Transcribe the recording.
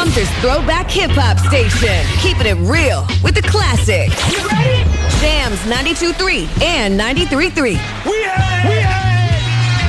Sumter's throwback hip-hop station. Keeping it real with the classics. You ready? Jams 92.3 and 93.3. We have